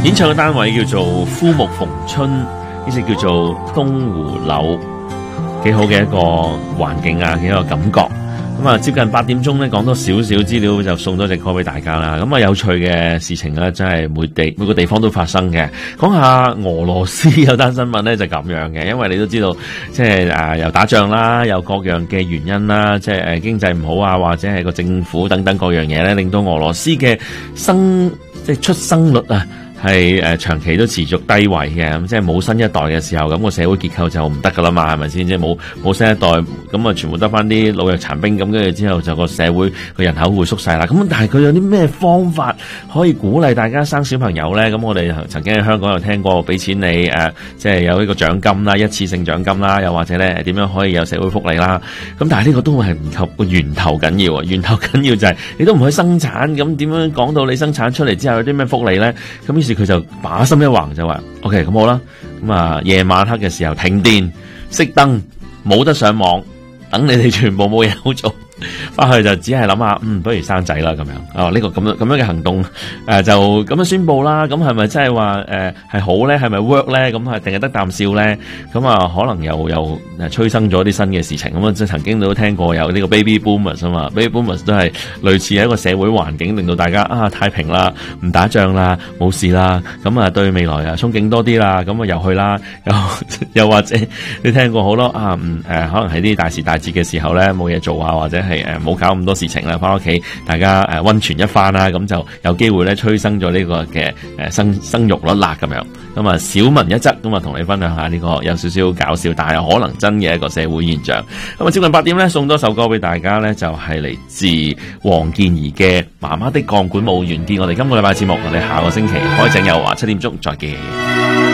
演唱嘅單位叫做枯木逢春，呢隻叫做東湖柳，幾好嘅一個環境啊，幾好嘅感覺。咁啊，接近8點鐘咧，講多少少資料就送多隻歌俾大家啦。咁啊，有趣嘅事情咧，真係每個地方都發生嘅。講下俄羅斯有單新聞咧，就咁樣嘅，因為你都知道，即係又打仗啦，有各樣嘅原因啦，即係經濟唔好啊，或者係個政府等等各樣嘢咧，令到俄羅斯嘅出生率啊，係長期都持續低位嘅，咁即係冇新一代嘅時候，咁個社會結構就唔得噶啦嘛，係咪先？即係冇新一代，咁啊全部得翻啲老弱殘兵，咁跟住之後就個社會個人口會縮細啦。咁但係佢有啲咩方法可以鼓勵大家生小朋友咧？咁我哋曾經喺香港有聽過，俾錢你即係有呢個獎金啦，一次性獎金啦，又或者咧點樣可以有社會福利啦。咁但係呢個都係唔及個源頭緊要啊！源頭緊要就係你都唔可以生產，咁點樣講到你生產出嚟之後有啲咩福利咧？咁於是佢就把心一橫就話 OK， 咁好啦，咁啊夜晚黑嘅時候停電熄燈，冇得上網，等你哋全部冇嘢好做，翻去就只係諗下，不如生仔啦咁樣。呢個咁樣嘅行動就咁樣宣布啦。咁係咪真係話係好咧？係咪 work 咧？咁係定係得啖笑咧？咁啊可能又催生咗啲新嘅事情。咁啊即係曾經都聽過有呢個 baby boomers 啊嘛，baby boomers 都係類似一個社會環境，令到大家太平啦，唔打仗啦，冇事啦，咁啊對未來憧憬多啲啦，咁啊又去啦，又或者你聽過好多可能喺啲大時大節嘅時候咧冇嘢做啊，或者係冇搞咁多事情啦，翻屋企大家溫泉一番啦，咁就有機會咧催生咗呢個嘅生育率啦咁樣。咁啊小聞一則，咁啊同你分享下呢個有少少搞笑，但係可能真嘅一個社會現象。咁啊接近8點咧，送多首歌俾大家咧，就係嚟自黃健儀嘅《媽媽的鋼管舞》完結。我哋今個禮拜節目，我哋下個星期開正又話7點鐘再見。